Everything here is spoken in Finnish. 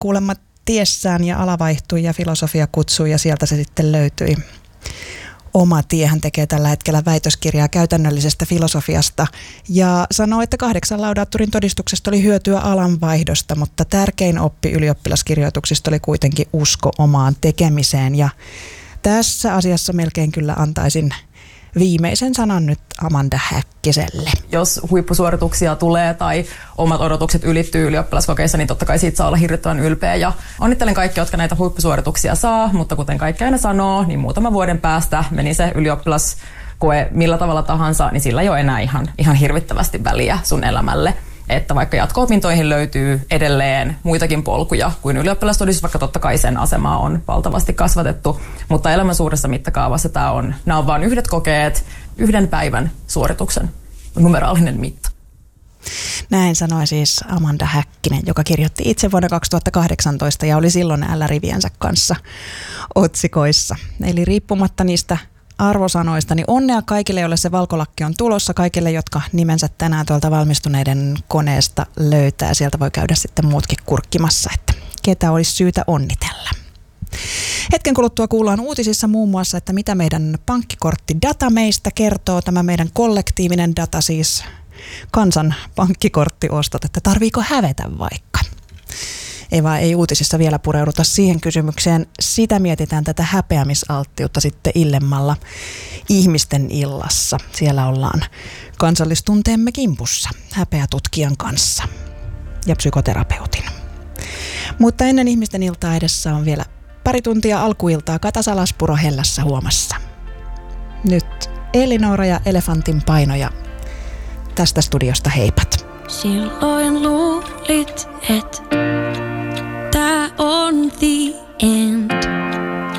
kuulemma tiessään ja ala vaihtui ja filosofia kutsui ja sieltä se sitten löytyi. Oma tie. Hän tekee tällä hetkellä väitöskirjaa käytännöllisestä filosofiasta ja sanoo, että 8 laudaattorin todistuksesta oli hyötyä alanvaihdosta, mutta tärkein oppi ylioppilaskirjoituksista oli kuitenkin usko omaan tekemiseen. Ja tässä asiassa melkein kyllä antaisin viimeisen sanan nyt Amanda Häkkiselle. Jos huippusuorituksia tulee tai omat odotukset ylittyy ylioppilaskokeissa, niin totta kai siitä saa olla hirvittävän ylpeä. Ja onnittelen kaikkia, jotka näitä huippusuorituksia saa, mutta kuten kaikki aina sanoo, niin muutaman vuoden päästä meni se ylioppilaskoe millä tavalla tahansa, niin sillä ei ole enää ihan hirvittävästi väliä sun elämälle. Että vaikka jatko-opintoihin löytyy edelleen muitakin polkuja kuin ylioppilastodistus, vaikka totta kai sen asemaa on valtavasti kasvatettu, mutta elämän suuressa mittakaavassa nämä on vain yhdet kokeet, yhden päivän suorituksen numeraalinen mitta. Näin sanoi siis Amanda Häkkinen, joka kirjoitti itse vuonna 2018 ja oli silloin L-riviensä kanssa otsikoissa. Eli riippumatta niistä arvosanoista, niin onnea kaikille, joille se valkolakki on tulossa, kaikille, jotka nimensä tänään tuolta valmistuneiden koneesta löytää. Sieltä voi käydä sitten muutkin kurkkimassa, että ketä olisi syytä onnitella. Hetken kuluttua kuullaan uutisissa muun muassa, että mitä meidän pankkikorttidata meistä kertoo, tämä meidän kollektiivinen data, siis kansan pankkikorttiostot, että tarviiko hävetä vaikka. Ei uutisissa vielä pureuduta siihen kysymykseen. Sitä mietitään tätä häpeämisalttiutta sitten illemmalla ihmisten illassa. Siellä ollaan kansallistunteemme kimpussa häpeätutkijan kanssa ja psykoterapeutin. Mutta ennen ihmisten iltaa edessä on vielä pari tuntia alkuiltaa Kata Salaspuro Hellässä huomassa. Nyt Elinora ja Elefantin painoja tästä studiosta heipat. Silloin luulit, että tää on the end.